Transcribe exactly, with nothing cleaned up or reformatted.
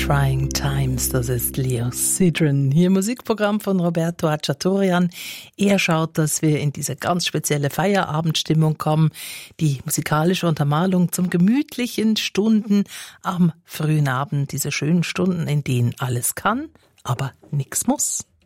Trying Times, das ist Leo Sidran. Hier im Musikprogramm von Roberto Acciatorian. Er schaut, dass wir in diese ganz spezielle Feierabendstimmung kommen. Die musikalische Untermalung zum gemütlichen Stunden am frühen Abend. Diese schönen Stunden, in denen alles kann, aber nichts muss.